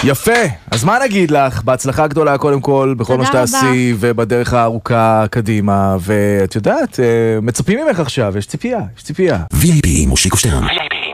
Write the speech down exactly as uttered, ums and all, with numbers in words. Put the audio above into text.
יפה, אז מה נגיד לך? בהצלחה גדולה קודם כל, בכל מה שתעשי, ובדרך הארוכה קדימה, ואת יודעת, מצפים ממך עכשיו, יש ציפייה, יש ציפייה. וי איי פי עם מושיקו שטרן.